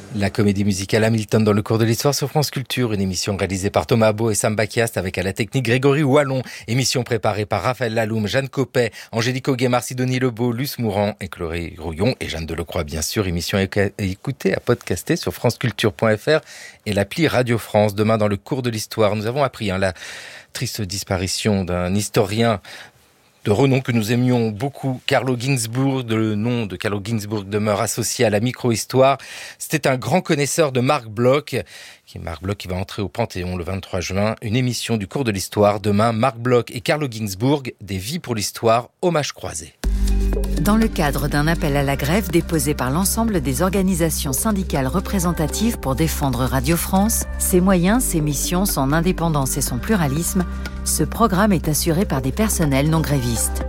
La comédie musicale Hamilton dans le cours de l'histoire sur France Culture, une émission réalisée par Thomas Beau et Sam Bakiast avec à la technique Grégory Wallon, émission préparée par Raphaël Laloum, Jeanne Copet, Angélique Auguemar, Sidonie Lebeau, Luce Mourant et Chloé Rouillon et Jeanne Delecroix bien sûr. Émission à écouter, à podcaster sur franceculture.fr et l'appli Radio France. Demain dans le cours de l'histoire, nous avons appris la triste disparition d'un historien de renom que nous aimions beaucoup, Carlo Ginzburg. Le nom de Carlo Ginzburg demeure associé à la micro-histoire. C'était un grand connaisseur de Marc Bloch, qui va entrer au Panthéon le 23 juin. Une émission du cours de l'histoire. Demain, Marc Bloch et Carlo Ginzburg, des vies pour l'histoire, hommage croisé. Dans le cadre d'un appel à la grève déposé par l'ensemble des organisations syndicales représentatives pour défendre Radio France, ses moyens, ses missions, son indépendance et son pluralisme, ce programme est assuré par des personnels non grévistes.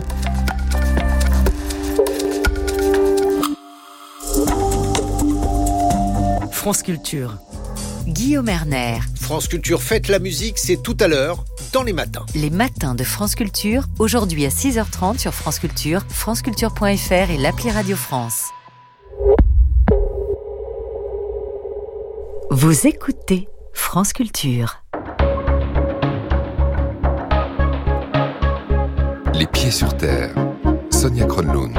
France Culture. Guillaume Erner. France Culture fête la musique, c'est tout à l'heure, dans les matins. Les matins de France Culture, aujourd'hui à 6h30 sur France Culture, franceculture.fr et l'appli Radio France. Vous écoutez France Culture. Les pieds sur terre. Sonia Kronlund.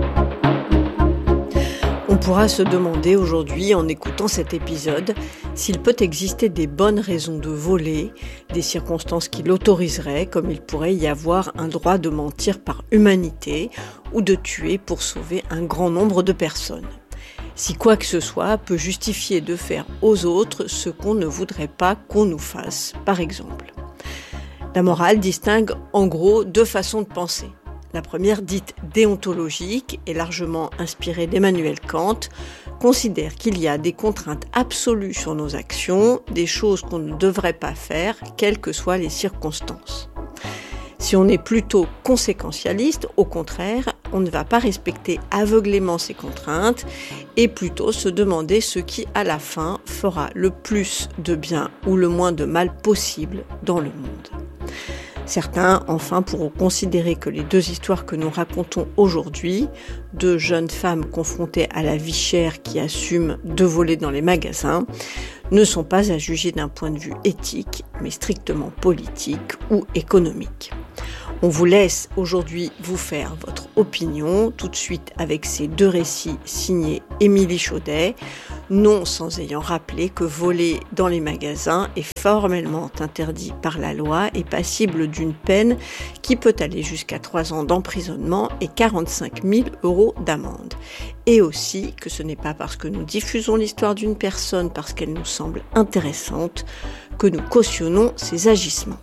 On pourra se demander aujourd'hui, en écoutant cet épisode, s'il peut exister des bonnes raisons de voler, des circonstances qui l'autoriseraient, comme il pourrait y avoir un droit de mentir par humanité ou de tuer pour sauver un grand nombre de personnes. Si quoi que ce soit peut justifier de faire aux autres ce qu'on ne voudrait pas qu'on nous fasse, par exemple. La morale distingue en gros deux façons de penser. La première, dite déontologique et largement inspirée d'Emmanuel Kant, considère qu'il y a des contraintes absolues sur nos actions, des choses qu'on ne devrait pas faire, quelles que soient les circonstances. Si on est plutôt conséquentialiste, au contraire, on ne va pas respecter aveuglément ces contraintes et plutôt se demander ce qui, à la fin, fera le plus de bien ou le moins de mal possible dans le monde. Certains, enfin, pourront considérer que les deux histoires que nous racontons aujourd'hui, deux jeunes femmes confrontées à la vie chère qui assument de voler dans les magasins, ne sont pas à juger d'un point de vue éthique, mais strictement politique ou économique. On vous laisse aujourd'hui vous faire votre opinion, tout de suite avec ces deux récits signés Émilie Chaudet, non sans ayant rappelé que voler dans les magasins est formellement interdit par la loi et passible d'une peine qui peut aller jusqu'à 3 ans d'emprisonnement et 45 000 € d'amende. Et aussi que ce n'est pas parce que nous diffusons l'histoire d'une personne parce qu'elle nous semble intéressante que nous cautionnons ses agissements.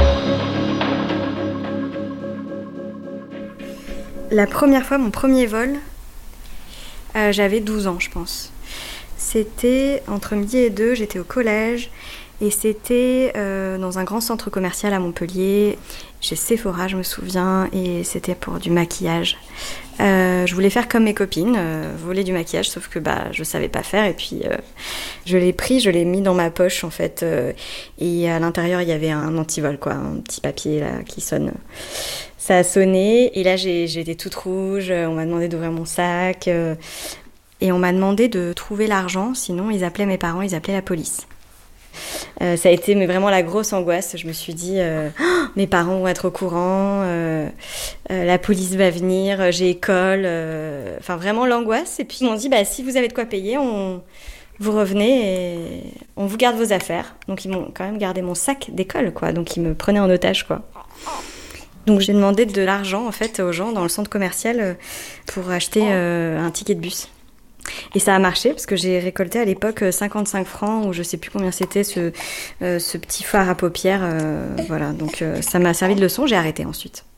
La première fois, mon premier vol, j'avais 12 ans, je pense. C'était entre midi et 2, j'étais au collège et c'était dans un grand centre commercial à Montpellier, chez Sephora, je me souviens, et c'était pour du maquillage. Je voulais faire comme mes copines, voler du maquillage, sauf que je savais pas faire et puis je l'ai pris, je l'ai mis dans ma poche en fait et à l'intérieur il y avait un antivol, quoi, un petit papier là qui sonne. Ça a sonné et là j'étais toute rouge, on m'a demandé d'ouvrir mon sac et on m'a demandé de trouver l'argent, sinon ils appelaient mes parents, ils appelaient la police. Ça a été vraiment la grosse angoisse. Je me suis dit, mes parents vont être au courant, la police va venir, j'ai école. Enfin, vraiment l'angoisse. Et puis ils m'ont dit, si vous avez de quoi payer, vous revenez et on vous garde vos affaires. Donc ils m'ont quand même gardé mon sac d'école, quoi. Donc ils me prenaient en otage, quoi. Donc j'ai demandé de l'argent en fait aux gens dans le centre commercial pour acheter un ticket de bus. Et ça a marché parce que j'ai récolté à l'époque 55 francs ou je sais plus combien c'était ce petit fard à paupières. Voilà, donc ça m'a servi de leçon, j'ai arrêté ensuite.